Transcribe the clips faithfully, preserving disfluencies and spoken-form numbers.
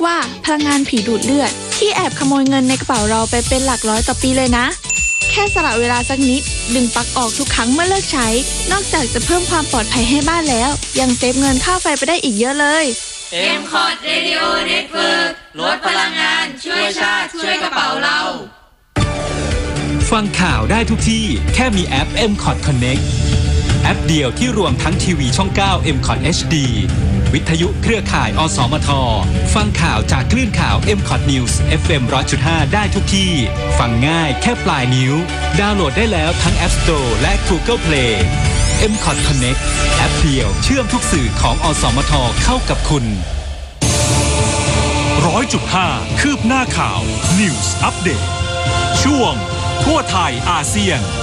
ว่าพลังงานผีดูดเลือดที่แอบขโมยเงินในกระเป๋าเราไปเป็นหลักร้อยต่อปีเลยนะแค่สละเวลาสักนิดดึงปลั๊กออกทุกครั้งเมื่อเลิกใช้นอกจากจะเพิ่มความปลอดภัยให้บ้านแล้วยังเซฟเงินค่าไฟไปได้อีกเยอะเลยเอ็ม คอร์ด Radio Network ลดพลังงานช่วยชาติช่วยกระเป๋าเราฟังข่าวได้ทุกที่แค่มีแอป เอ็ม คอร์ด Connect แอปเดียวที่รวมทั้งทีวีช่อง เก้า เอ็ม คอร์ด เอช ดี วิทยุเครือข่ายอสมทฟังข่าวจากคลื่นข่าว เอ็ม คอร์ด News เอฟ เอ็ม หนึ่งร้อยจุดห้า ได้ทุกที่ฟังง่ายแค่ปลายนิ้วดาวน์โหลดได้แล้วทั้ง App Store และ Google Play เอ็ม คอร์ด Connect แอปเดียวเชื่อมทุกสื่อของอสมทเข้ากับคุณร้อยจุดห้าคืบหน้าข่าว News Update ช่วงทั่วไทยอาเซียน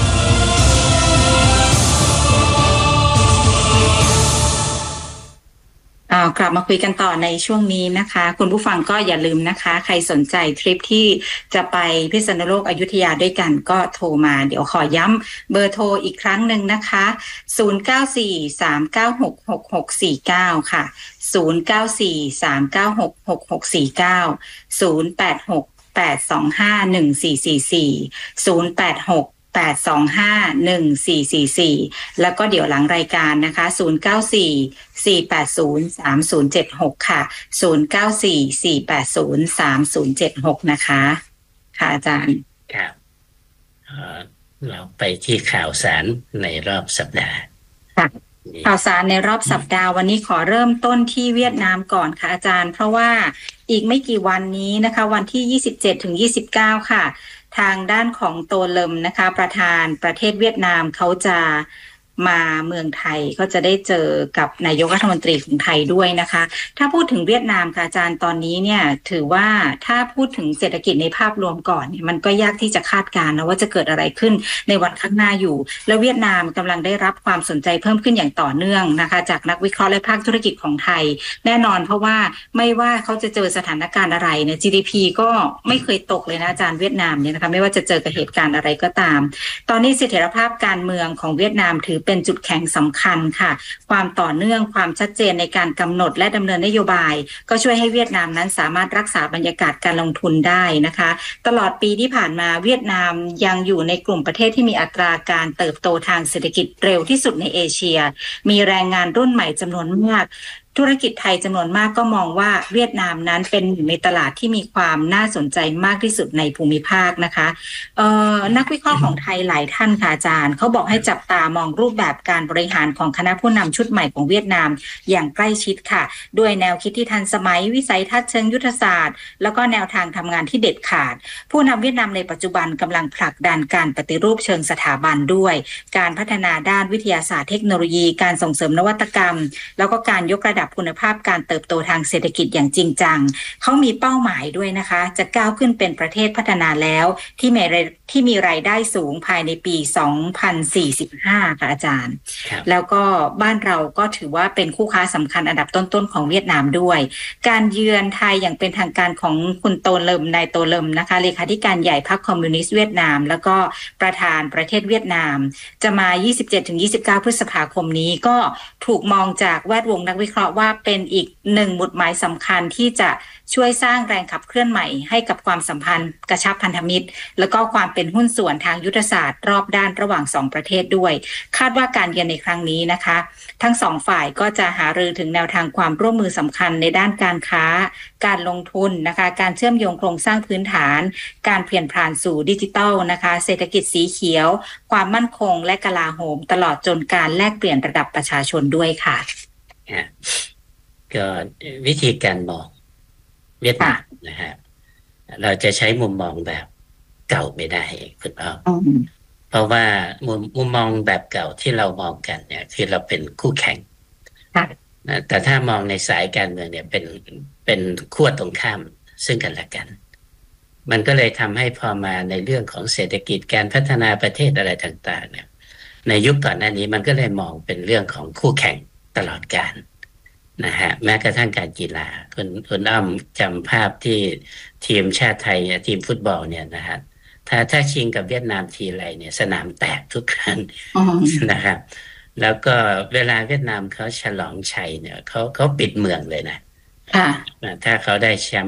อ่ากลับมาคุยกันต่อในช่วงนี้นะคะคุณผู้ฟังก็อย่าลืมนะคะใครสนใจทริปที่จะไปพิษณุโลกอยุธยาด้วยกันก็โทรมาเดี๋ยวขอย้ำเบอร์โทรอีกครั้งหนึ่งนะคะศูนย์ เก้า สี่ สาม เก้า หก หก หก สี่ เก้าค่ะศูนย์ เก้า สี่ สาม เก้า หก หก หก สี่ เก้า ศูนย์ แปด หก แปด สอง ห้า หนึ่ง สี่ สี่ สี่ ศูนย์ แปด หก แปด สอง ห้า หนึ่ง สี่ สี่ สี่แล้วก็เดี๋ยวหลังรายการนะคะศูนย์ เก้า สี่ สี่ แปด ศูนย์ สาม ศูนย์ เจ็ด หกค่ะศูนย์ เก้า สี่ สี่ แปด ศูนย์ สาม ศูนย์ เจ็ด หกนะคะค่ะอาจารย์ครับเราไปที่ข่าวสารในรอบสัปดาห์ค่ะข่าวสารในรอบสัปดาห์วันนี้ขอเริ่มต้นที่เวียดนามก่อนค่ะอาจารย์เพราะว่าอีกไม่กี่วันนี้นะคะวันที่ยี่สิบเจ็ดถึงยี่สิบเก้าค่ะทางด้านของโตเลิมนะคะประธานประเทศเวียดนามเขาจะมาเมืองไทยก็จะได้เจอกับนายกรัฐมนตรีของไทยด้วยนะคะถ้าพูดถึงเวียดนามค่ะอาจารย์ตอนนี้เนี่ยถือว่าถ้าพูดถึงเศรษฐกิจในภาพรวมก่อนเนี่ยมันก็ยากที่จะคาดการณ์นะว่าจะเกิดอะไรขึ้นในวันข้างหน้าอยู่แล้วเวียดนามกำลังได้รับความสนใจเพิ่มขึ้นอย่างต่อเนื่องนะคะจากนักวิเคราะห์และภาคธุรกิจของไทยแน่นอนเพราะว่าไม่ว่าเขาจะเจอสถานการณ์อะไรเนี่ย จี ดี พี ก็ไม่เคยตกเลยนะอาจารย์เวียดนามเนี่ยนะคะไม่ว่าจะเจอกับเหตุการณ์อะไรก็ตามตอนนี้เสถียรภาพการเมืองของเวียดนามถือเป็นจุดแข็งสำคัญค่ะความต่อเนื่องความชัดเจนในการกำหนดและดำเนินนโยบายก็ช่วยให้เวียดนามนั้นสามารถรักษาบรรยากาศการลงทุนได้นะคะตลอดปีที่ผ่านมาเวียดนามยังอยู่ในกลุ่มประเทศที่มีอัตราการเติบโตทางเศรษฐกิจเร็วที่สุดในเอเชียมีแรงงานรุ่นใหม่จำนวนมากธุรกิจไทยจำนวนมากก็มองว่าเวียดนามนั้นเป็นหนึ่งในตลาดที่มีความน่าสนใจมากที่สุดในภูมิภาคนะคะเอ่อนักวิเคราะห์ของไทยหลายท่านค่ะอาจารย์เขาบอกให้จับตามองรูปแบบการบริหารของคณะผู้นำชุดใหม่ของเวียดนามอย่างใกล้ชิดค่ะด้วยแนวคิดที่ทันสมัยวิสัยทัศน์เชิงยุทธศาสตร์แล้วก็แนวทางทำงานที่เด็ดขาดผู้นำเวียดนามในปัจจุบันกำลังผลักดันการปฏิรูปเชิงสถาบันด้วยการพัฒนาด้านวิทยาศาสตร์เทคโนโลยีการส่งเสริมนวัตกรรมแล้วก็การยกระดับคุณภาพการเติบโตทางเศรษฐกิจอย่างจริงจังเขามีเป้าหมายด้วยนะคะจะก้าวขึ้นเป็นประเทศพัฒนาแล้วที่มีที่มีรายได้สูงภายในปีสองพันสี่สิบห้าค่ะอาจารย์แล้วก็บ้านเราก็ถือว่าเป็นคู่ค้าสำคัญอันดับต้นๆของเวียดนามด้วยการเยือนไทยอย่างเป็นทางการของคุณโตเลิมนายโตเลิมนะคะเลขาธิการใหญ่พรรคคอมมิวนิสต์เวียดนามแล้วก็ประธานประเทศเวียดนามจะมา ยี่สิบเจ็ดถึงยี่สิบเก้า พฤษภาคมนี้ก็ถูกมองจากแวดวงนักวิเคราะห์ว่าเป็นอีกหนึ่งหมุดหมายสำคัญที่จะช่วยสร้างแรงขับเคลื่อนใหม่ให้กับความสัมพันธ์กระชับพันธมิตรแล้วก็ความเป็นหุ้นส่วนทางยุทธศาสตร์รอบด้านระหว่างสองประเทศด้วยคาดว่าการเยือนในครั้งนี้นะคะทั้งสองฝ่ายก็จะหารือถึงแนวทางความร่วมมือสำคัญในด้านการค้าการลงทุนนะคะการเชื่อมโยงโครงสร้างพื้นฐานการเปลี่ยนผ่านสู่ดิจิทัลนะคะเศรษฐกิจสีเขียวความมั่นคงและกลาโหมตลอดจนการแลกเปลี่ยนระดับประชาชนด้วยค่ะก็วิธีการมองเวียดนามนะฮะเราจะใช้มุมมองแบบเก่าไม่ได้คุณอ้อมเพราะว่ามุมมุมมองแบบเก่าที่เรามองกันเนี่ยคือเราเป็นคู่แข่งนะแต่ถ้ามองในสายการเมืองเนี่ยเป็นเป็นขั้วตรงข้ามซึ่งกันและกันมันก็เลยทำให้พอมาในเรื่องของเศรษฐกิจการพัฒนาประเทศอะไรต่างๆเนี่ยในยุคก่อนหน้านี้มันก็เลยมองเป็นเรื่องของคู่แข่งตลอดกาลนะฮะแม้กระทั่งการกีฬาคุณคุณอ้อมจำภาพที่ทีมชาติไทยทีมฟุตบอลเนี่ยนะฮะถ้าถ้าชิงกับเวียดนามทีไรเนี่ยสนามแตกทุกครั้งนะครับแล้วก็เวลาเวียดนามเขาฉลองชัยเนี่ยเขาเขาปิดเมืองเลยนะถ้าเขาได้แชมป์